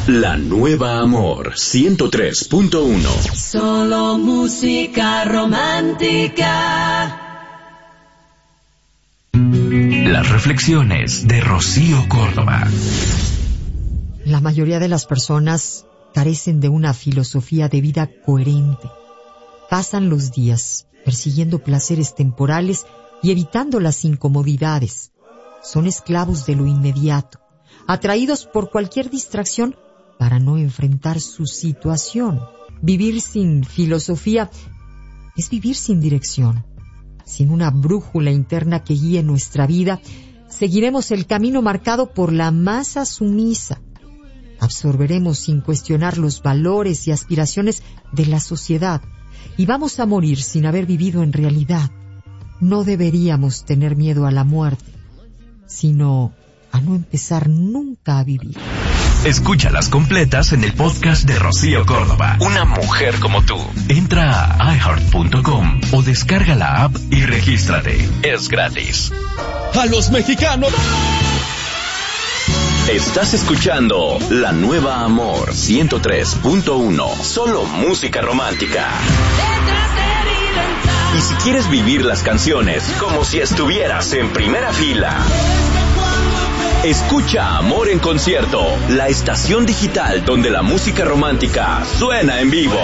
La nueva Amor 103.1. Solo música romántica. Las reflexiones de Rocío Córdoba. La mayoría de las personas carecen de una filosofía de vida coherente. Pasan los días persiguiendo placeres temporales y evitando las incomodidades. Son esclavos de lo inmediato, atraídos por cualquier distracción para no enfrentar su situación. Vivir sin filosofía es vivir sin dirección. Sin una brújula interna que guíe nuestra vida, seguiremos el camino marcado por la masa sumisa. Absorberemos sin cuestionar los valores y aspiraciones de la sociedad y vamos a morir sin haber vivido en realidad. No deberíamos tener miedo a la muerte, sino a no empezar nunca a vivir. Escúchalas completas en el podcast de Rocío Córdoba. Una mujer como tú. Entra a iHeart.com o descarga la app y regístrate. Es gratis. A los mexicanos. Estás escuchando La Nueva Amor 103.1. Solo música romántica. Y si quieres vivir las canciones como si estuvieras en primera fila, escucha Amor en Concierto, la estación digital donde la música romántica suena en vivo.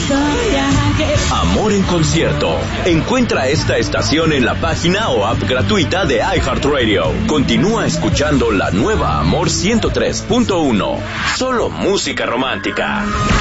Amor en Concierto. Encuentra esta estación en la página o app gratuita de iHeartRadio. Continúa escuchando La Nueva Amor 103.1. Solo música romántica.